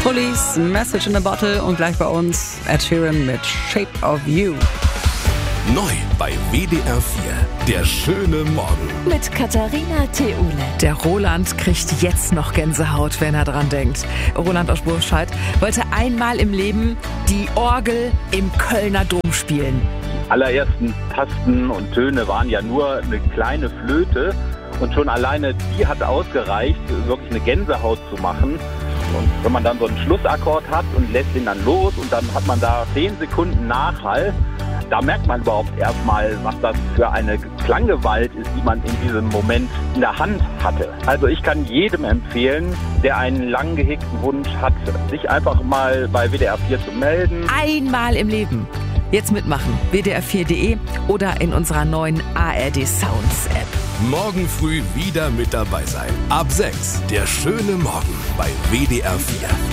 Pullis, Message in a Bottle und gleich bei uns Ed Sheeran mit Shape of You. Neu bei WDR 4, der schöne Morgen. Mit Katharina Theule. Der Roland kriegt jetzt noch Gänsehaut, wenn er dran denkt. Roland aus Burscheid wollte einmal im Leben die Orgel im Kölner Dom spielen. Die allerersten Tasten und Töne waren ja nur eine kleine Flöte und schon alleine die hat ausgereicht, wirklich eine Gänsehaut zu machen. Und wenn man dann so einen Schlussakkord hat und lässt ihn dann los und dann hat man da 10 Sekunden Nachhall, da merkt man überhaupt erstmal, was das für eine Klanggewalt ist, die man in diesem Moment in der Hand hatte. Also ich kann jedem empfehlen, der einen lang gehegten Wunsch hat, sich einfach mal bei WDR 4 zu melden. Einmal im Leben. Jetzt mitmachen. WDR4.de oder in unserer neuen ARD Sounds App. Morgen früh wieder mit dabei sein. Ab 6, der schöne Morgen bei WDR 4.